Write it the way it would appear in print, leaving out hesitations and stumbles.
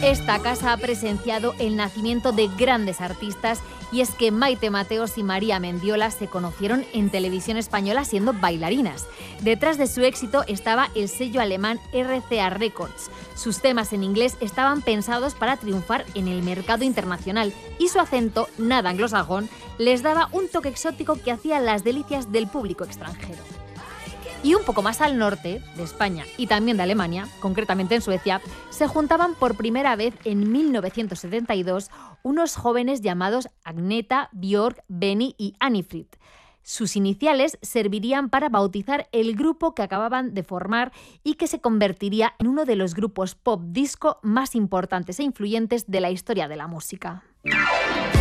Esta casa ha presenciado el nacimiento de grandes artistas y es que Maite Mateos y María Mendiola se conocieron en televisión española siendo bailarinas. Detrás de su éxito estaba el sello alemán RCA Records. Sus temas en inglés estaban pensados para triunfar en el mercado internacional y su acento, nada anglosajón, les daba un toque exótico que hacía las delicias del público extranjero. Y un poco más al norte de España y también de Alemania, concretamente en Suecia, se juntaban por primera vez en 1972 unos jóvenes llamados Agneta, Björk, Benny y Anni-Frid. Sus iniciales servirían para bautizar el grupo que acababan de formar y que se convertiría en uno de los grupos pop disco más importantes e influyentes de la historia de la música.